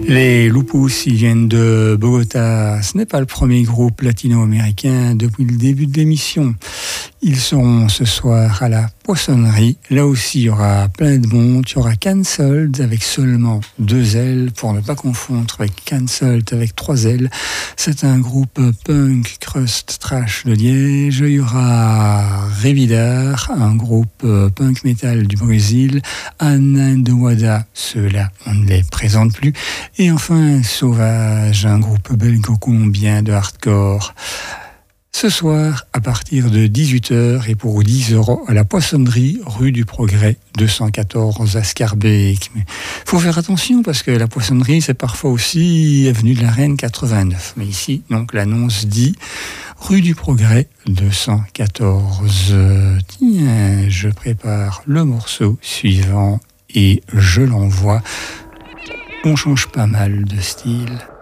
Les Lupus, ils viennent de Bogota. Ce n'est pas le premier groupe latino-américain depuis le début de l'émission. Ils seront ce soir à la Poissonnerie. Là aussi, il y aura plein de monde. Il y aura Cancelled avec seulement 2 L, pour ne pas confondre avec Cancelled avec 3 L. C'est un groupe punk, crust, trash de Liège. Il y aura Revidar, un groupe punk metal du Brésil. Anandewada, ceux-là, on ne les présente plus. Et enfin, Sauvage, un groupe belgo-colombien de hardcore. Ce soir, à partir de 18h et pour 10 € à la Poissonnerie, rue du Progrès, 214 à Scarbeck. Mais faut faire attention parce que la Poissonnerie, c'est parfois aussi avenue de la Reine 89. Mais ici, donc, l'annonce dit rue du Progrès, 214. Tiens, je prépare le morceau suivant et je l'envoie. On change pas mal de style.